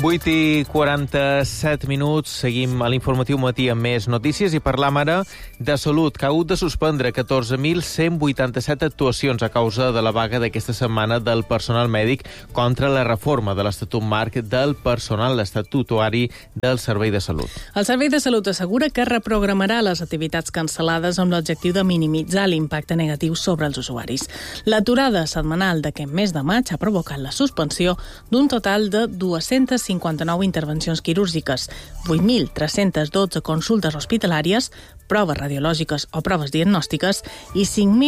8:47, seguim a l'informatiu matí amb més notícies i parlam ara de salut, que ha hagut de suspendre 14.187 actuacions a causa de la vaga d'aquesta setmana del personal mèdic contra la reforma de l'Estatut Marc del personal estatutari del Servei de Salut. El Servei de Salut assegura que reprogramarà les activitats cancel·lades amb l'objectiu de minimitzar l'impacte negatiu sobre els usuaris. L'aturada setmanal d'aquest mes de maig ha provocat la suspensió d'un total de 259 intervencions quirúrgiques, 8.312 consultes hospitalàries, proves radiològiques o proves diagnòstiques i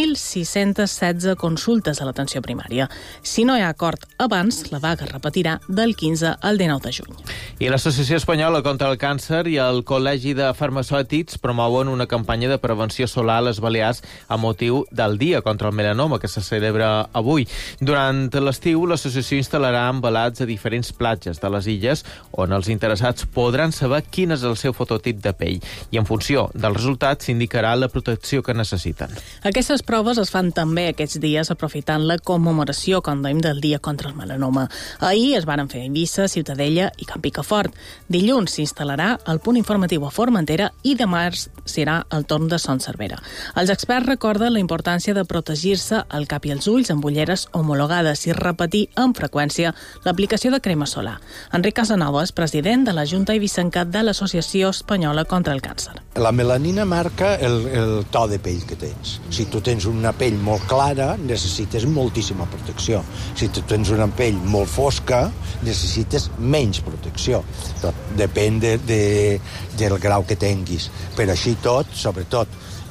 5.616 consultes a l'atenció primària. Si no hi ha acord abans, la vaga es repetirà del 15 al 19 de juny. I l'Associació Espanyola contra el Càncer i el Col·legi de Farmacèutics promouen una campanya de prevenció solar a les Balears a motiu del Dia contra el Melanoma, que se celebra avui. Durant l'estiu, l'associació instal·larà embalats a diferents platges de les illes on els interessats podran saber quin és el seu fototip de pell i en funció del resultat s'indicarà la protecció que necessiten. Aquestes proves es fan també aquests dies aprofitant la commemoració, com dèiem, del Dia contra el Melanoma. Ahir es varen fer a Eivissa, Ciutadella i Can Picafort. Dilluns s'instal·larà el punt informatiu a Formentera i demà serà el torn de Son Cervera. Els experts recorden la importància de protegir-se el cap i els ulls amb ulleres homologades i repetir amb freqüència l'aplicació de crema solar. Enric Casanovas, president de la Junta Eivissenca de l'Associació Espanyola contra el Càncer. La melanina marca el to de pell que tens. Si tu tens una pell molt clara, necessites moltíssima protecció. Si tu tens una pell molt fosca, necessites menys protecció. Tot depèn del grau que tinguis. Però així tot, sobretot,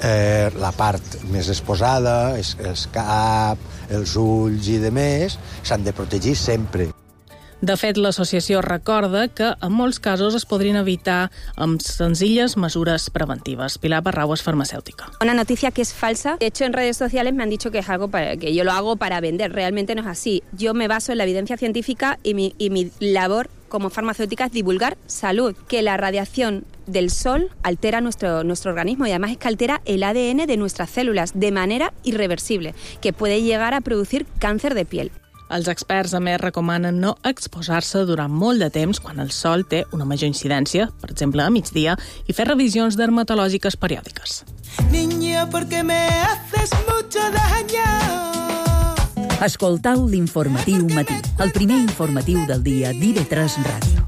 la part més exposada, el cap, els ulls i demés, s'han de protegir sempre. De fet, l'associació recorda que en molts casos es podrien evitar amb senzilles mesures preventives. Pilar Barrau és farmacèutica. Una noticia que es falsa. De hecho, en redes sociales me han dicho que es algo que yo lo hago para vender. Realmente no es así. Yo me baso en la evidencia científica y mi labor como farmacéutica es divulgar salud, que la radiación del sol altera nuestro organismo y además es que altera el ADN de nuestras células de manera irreversible, que puede llegar a producir cáncer de piel. Els experts, a més, recomanen no exposar-se durant molt de temps quan el sol té una major incidència, per exemple a migdia, i fer revisions dermatològiques periòdiques. Niña, porque me haces mucho daño. Escoltau l'informatiu matí, el primer informatiu del dia d'IV3 Ràdio.